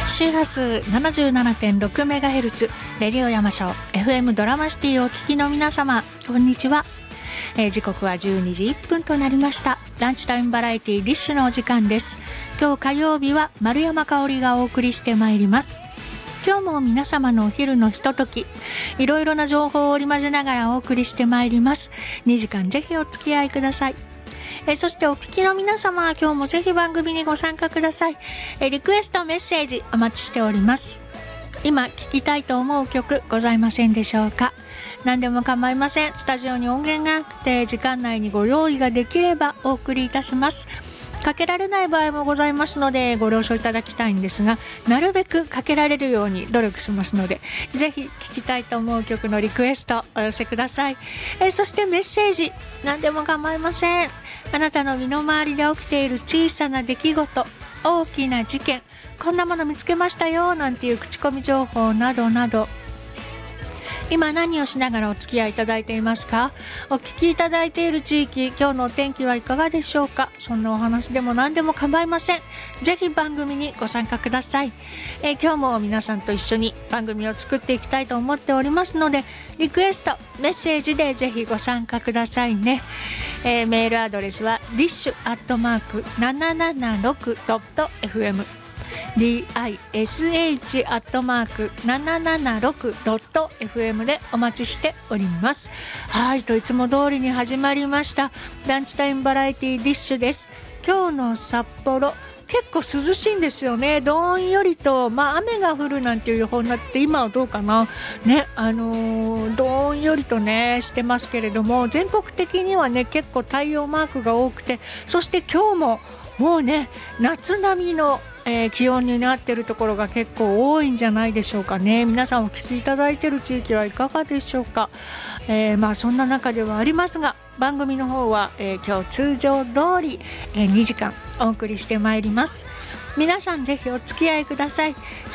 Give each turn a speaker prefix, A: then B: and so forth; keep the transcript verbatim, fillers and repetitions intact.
A: 周波数 ななじゅうななてんろくメガヘルツ レディオ山椒 エフエム ドラマシティをお聞きの皆様、こんにちは。えー、時刻はじゅうにじいっぷんとなりました。ランチタイムバラエティディッシュのお時間です。今日火曜日は丸山香織がお送りしてまいります。今日も皆様のお昼のひととき、いろいろな情報を織り交ぜながらお送りしてまいります。にじかんぜひお付き合いください。えそしてお聞きの皆様、今日もぜひ番組にご参加ください。えリクエストメッセージお待ちしております。今聞きたいと思う曲ございませんでしょうか。何でも構いません。スタジオに音源がなくて時間内にご用意ができればお送りいたします。かけられない場合もございますのでご了承いただきたいんですが、なるべくかけられるように努力しますので、ぜひ聴きたいと思う曲のリクエストお寄せください。えそしてメッセージ何でも構いません。あなたの身の回りで起きている小さな出来事、大きな事件、こんなもの見つけましたよなんていう口コミ情報などなど、今何をしながらお付き合いいただいていますか。お聞きいただいている地域、今日のお天気はいかがでしょうか。そんなお話でも何でも構いません。ぜひ番組にご参加ください。えー、今日も皆さんと一緒に番組を作っていきたいと思っておりますので、リクエストメッセージでぜひご参加くださいね。えー、メールアドレスは ディッシュ アットマーク ななななろく ドット エフエムディーアイエスエイチ アットマーク ななななろく ドット エフエム でお待ちしております。はいといつも通りに始まりましたランチタイムバラエティディッシュです。今日の札幌結構涼しいんですよね。どんよりと、まあ、雨が降るなんていう予報になって今はどうかなね、あのー、どんよりとねしてますけれども、全国的にはね結構太陽マークが多くて、そして今日ももうね夏並みのえー、気温になっているところが結構多いんじゃないでしょうかね。皆さんお聞きいただいている地域はいかがでしょうか。えー、まあそんな中ではありますが、番組の方は、えー、今日通常通り、えー、にじかんお送りしてまいります。皆さんぜひお付き合いください。